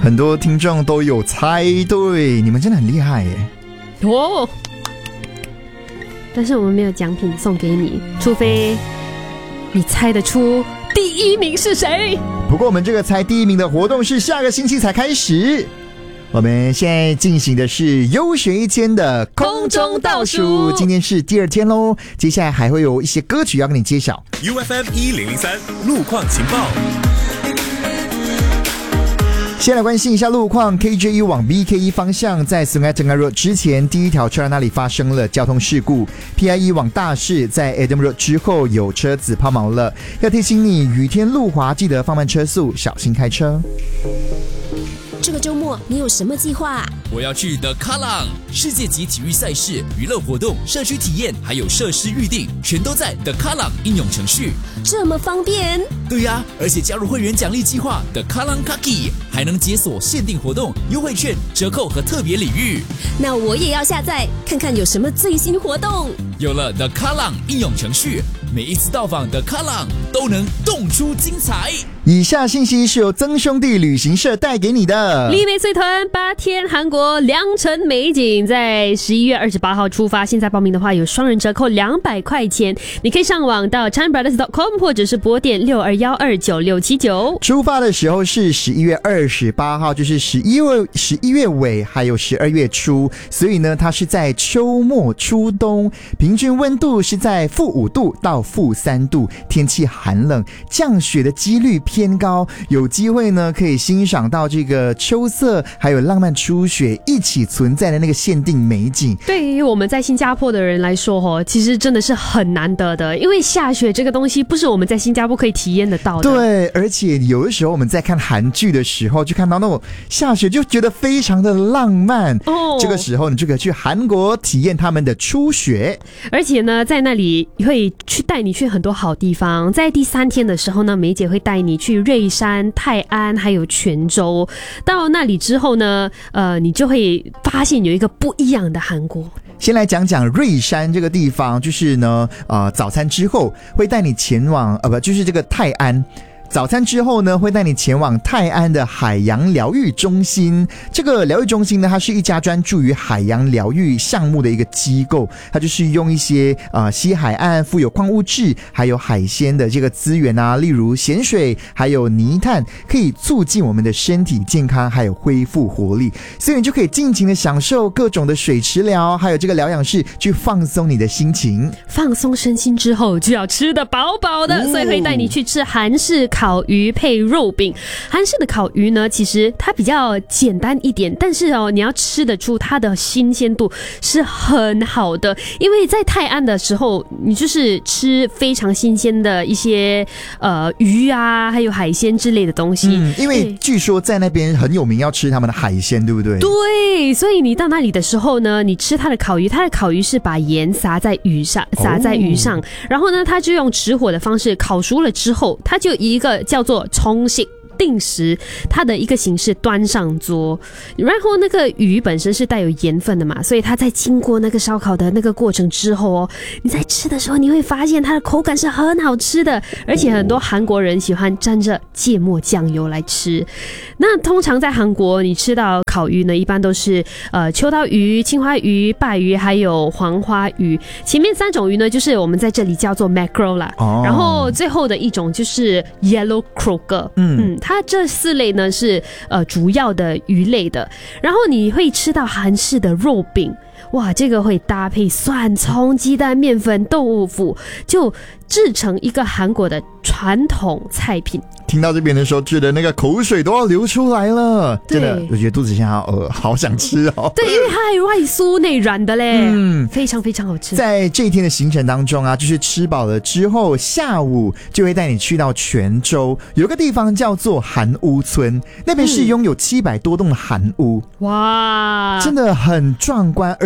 很多听众都有猜对，你们真的很厉害耶。 哦，但是我们没有奖品送给你，除非你猜得出第一名是谁。 不过我们这个猜第一名的活动是下个星期才开始。我们现在进行的是优选一千的空中倒数，今天是第2天咯，接下来还会有一些歌曲要跟你揭晓。 UFM 1003路况情报。 先来关心一下路况 ，KJ1 往 BK1 方向在 Sungai Tengah Road 之前，第一条车站那里发生了交通事故。PI1 往大市在 Adam Road 之后有车子抛锚了，要提醒你雨天路滑，记得放慢车速，小心开车。 这个周末你有什么计划？ 我要去The Kallang 世界级体育赛事、娱乐活动、社区体验，还有设施预定，全都在 The Kallang 应用程序。 这么方便？ 对呀，而且加入会员奖励计划 The Kallang Kaki， 还能解锁限定活动、优惠券、折扣和特别礼遇。 那我也要下载看看有什么最新活动。 有了 The Kallang 应用程序，每一次到访 The Kallang 都能动出精彩。 以下信息是由曾兄弟旅行社带给你的。 丽美随团8天韩国良辰美景，在11月28号出发。现在报名的话有双人折扣200块钱，你可以上网到 chinabrothers.com 或者是拨电62129679。 出发的时候是11月28号，就是11月尾还有12月初，所以呢它是在秋末初冬，平均温度是在-5度到-3度，天气寒冷，降雪的几率偏高，有机会呢可以欣赏到这个秋色还有浪漫初雪一起存在的那个限定美景。 对于我们在新加坡的人来说，其实真的是很难得的，因为下雪这个东西不是我们在新加坡可以体验得到的。 对，而且有的时候我们在看韩剧的时候，就看到那种下雪，就觉得非常的浪漫。这个时候你就可以去韩国体验他们的初雪， 而且呢在那里会去带你去很多好地方。在第3天的时候呢，梅姐会带你去瑞山、泰安还有泉州。到那里之后呢，你就会发现有一个不一样的韩国。 先来讲讲瑞山这个地方，就是呢，早餐之后会带你前往，就是这个泰安。早餐之后呢，会带你前往泰安的海洋疗愈中心。这个疗愈中心呢，它是一家专注于海洋疗愈项目的一个机构，它就是用一些西海岸富有矿物质还有海鲜的这个资源啊，例如咸水还有泥炭，可以促进我们的身体健康还有恢复活力，所以你就可以尽情的享受各种的水池疗还有这个疗养室，去放松你的心情， 放松身心之后就要吃得饱饱的，所以会带你去吃韩式烤鱼配肉饼。韩式的烤鱼呢，其实它比较简单一点，但是你要吃得出它的新鲜度是很好的。因为在泰安的时候，你就是吃非常新鲜的一些鱼啊，还有海鲜之类的东西。 因为据说在那边很有名，要吃他们的海鲜，对不对？ 对，所以你到那里的时候呢，你吃它的烤鱼，它的烤鱼是把盐撒在鱼上，然后呢，它就用直火的方式烤熟了之后，它就一个叫做冲식定时，它的一个形式端上桌，然后那个鱼本身是带有盐分的嘛，所以它在经过那个烧烤的那个过程之后你在吃的时候，你会发现它的口感是很好吃的，而且很多韩国人喜欢沾着芥末酱油来吃。那通常在韩国你吃到烤鱼呢，一般都是秋刀鱼、青花鱼、鲅鱼还有黄花鱼。前面3种鱼呢，就是我们在这里叫做 mackerel 啦，然后最后的一种就是 yellow croaker。它这4类呢是主要的鱼类的。然后你会吃到韩式的肉饼，哇，这个会搭配蒜葱、鸡蛋、面粉、豆腐，就制成一个韩国的传统菜品。 听到这边的时候，觉得那个口水都要流出来了，真的，我觉得肚子现在好想吃哦。 对，因为它还外酥内软的嘞，非常非常好吃。 在这一天的行程当中啊，就是吃饱了之后，下午就会带你去到泉州，有个地方叫做韩屋村，那边是拥有700多栋的韩屋， 哇， 真的很壮观，而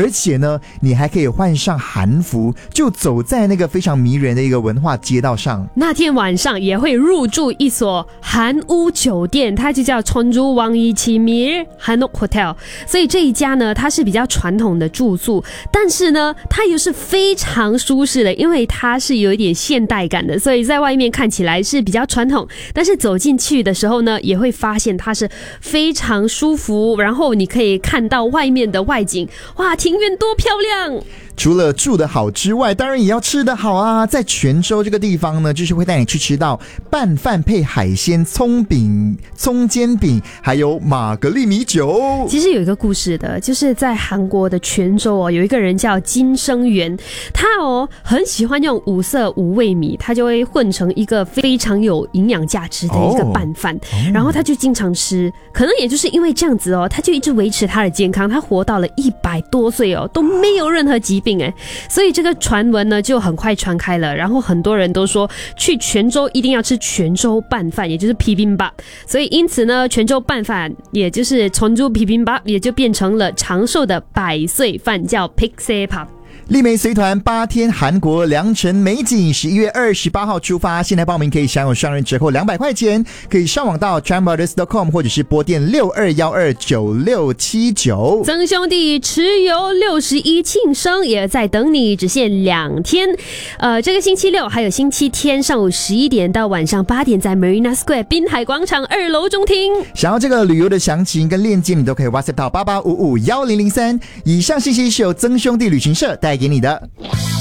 而且呢，你还可以换上韩服，就走在那个非常迷人的一个文化街道上。 那天晚上也会入住一所韩屋酒店，它就叫천주 왕이치밀 한옥 Hotel。所以这一家呢，它是比较传统的住宿，但是呢，它又是非常舒适的，因为它是有一点现代感的，所以在外面看起来是比较传统，但是走进去的时候呢，也会发现它是非常舒服，然后你可以看到外面的外景，哇，庭院多漂亮！ 除了住得好之外，当然也要吃得好啊。在泉州这个地方呢，就是会带你去吃到拌饭配海鲜、葱煎饼，还有玛格丽米酒。 其实有一个故事的，就是在韩国的泉州有一个人叫金生元，他很喜欢用五色五味米，他就会混成一个非常有营养价值的一个拌饭，然后他就经常吃，可能也就是因为这样子他就一直维持他的健康，他活到了100多岁都没有任何疾病所以这个传闻呢就很快传开了，然后很多人都说去泉州一定要吃泉州拌饭，也就是비빔밥，所以因此呢，泉州拌饭也就是천주 비빔밥也就变成了长寿的百岁饭，叫픽세밥。 丽梅随团8天韩国良辰美景，11月28号出发。现在报名可以享有双人折扣200块钱，可以上网到 travelers.com 或者是拨电62129679。 曾兄弟蚩尤61庆生也在等你，只限2天。这个星期六还有星期天上午11点到晚上8点，在 Marina Square 滨海广场2楼中厅。 想要这个旅游的详情跟链接，你都可以 WhatsApp 到88551003。以上信息是由曾兄弟旅行社带给你的。